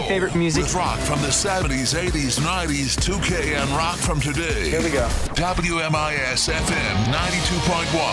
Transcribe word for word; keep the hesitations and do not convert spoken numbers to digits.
favorite music. With rock from the seventies, eighties, nineties, two K, and rock from today. Here we go. W M I S F M ninety-two point one.